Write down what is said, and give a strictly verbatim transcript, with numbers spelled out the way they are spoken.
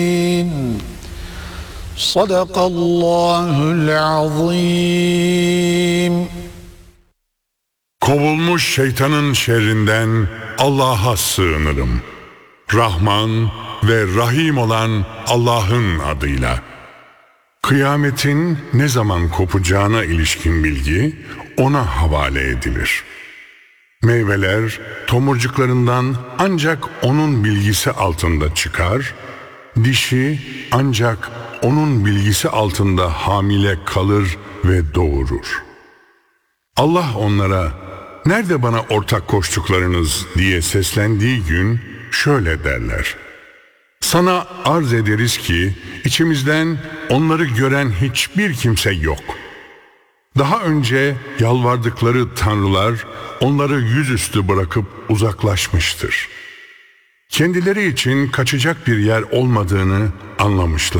Sadakallahul azim. Kovulmuş şeytanın şerrinden Allah'a sığınırım. Rahman ve Rahim olan Allah'ın adıyla. Kıyametin ne zaman kopacağına ilişkin bilgi ona havale edilir. Meyveler tomurcuklarından ancak onun bilgisi altında çıkar, dişi ancak onun bilgisi altında hamile kalır ve doğurur. Allah onlara, "Nerede bana ortak koştuklarınız?" diye seslendiği gün şöyle derler: "Sana arz ederiz ki içimizden onları gören hiçbir kimse yok. Daha önce yalvardıkları tanrılar onları yüzüstü bırakıp uzaklaşmıştır. Kendileri için kaçacak bir yer olmadığını anlamışlar.